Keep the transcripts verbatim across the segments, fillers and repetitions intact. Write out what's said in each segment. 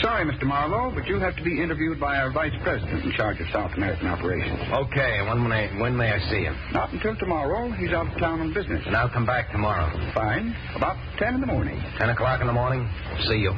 Sorry, Mister Marlowe, but you'll have to be interviewed by our vice president in charge of South American operations. Okay, when may, when may I see him? Not until tomorrow. He's out of town on business. And I'll come back tomorrow. Fine. About ten in the morning. Ten o'clock in the morning? See you.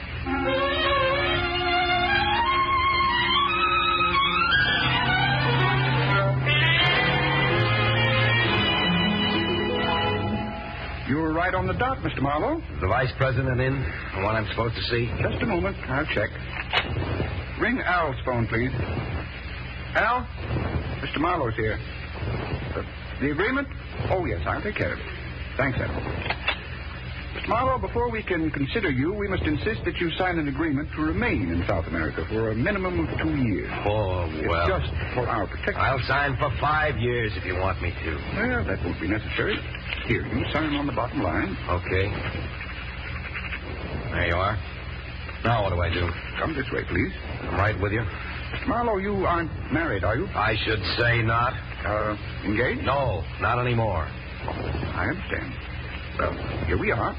You were right on the dot, Mister Marlowe. Is the vice president in? The one I'm supposed to see? Just a moment. I'll check. Ring Al's phone, please. Al? Mister Marlowe's here. Uh, the agreement? Oh, yes, I'll take care of it. Thanks, Al. Mister Marlowe, before we can consider you, we must insist that you sign an agreement to remain in South America for a minimum of two years. Oh, well. It's just for our protection. I'll sign for five years if you want me to. Well, that won't be necessary. Here, you sign on the bottom line. Okay. There you are. Now what do I do? Come this way, please. I'm right with you. Mister Marlowe, you aren't married, are you? I should say not. Uh, engaged? No, not anymore. Oh, I understand. Well, here we are.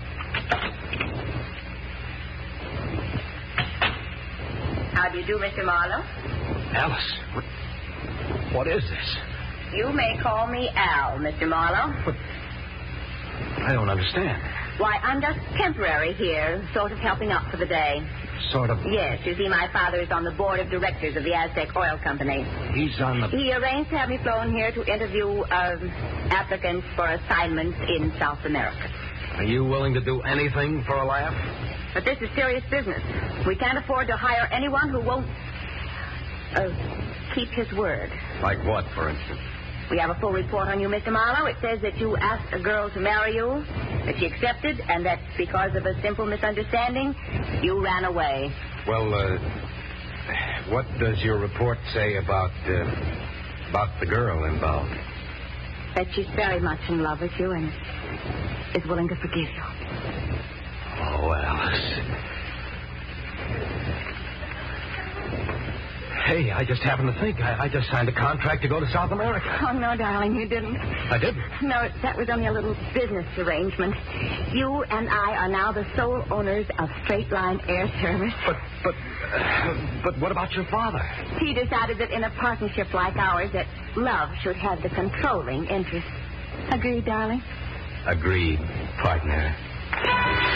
How do you do, Mister Marlowe? Alice, what, what is this? You may call me Al, Mister Marlowe. But I don't understand. Why, I'm just temporary here, sort of helping out for the day. Sort of. Yes, you see, my father is on the board of directors of the Aztec Oil Company. He's on the... He arranged to have me flown here to interview um, applicants for assignments in South America. Are you willing to do anything for a laugh? But this is serious business. We can't afford to hire anyone who won't uh, keep his word. Like what, for instance? We have a full report on you, Mister Marlowe. It says that you asked a girl to marry you, that she accepted, and that because of a simple misunderstanding, you ran away. Well, uh, what does your report say about, uh, about the girl involved? That she's very much in love with you and is willing to forgive you. Oh, Alice. Hey, I just happened to think. I, I just signed a contract to go to South America. Oh, no, darling, you didn't. I didn't? No, that was only a little business arrangement. You and I are now the sole owners of Straight Line Air Service. But, but, uh, but what about your father? He decided that in a partnership like ours, that love should have the controlling interest. Agreed, darling? Agreed, partner.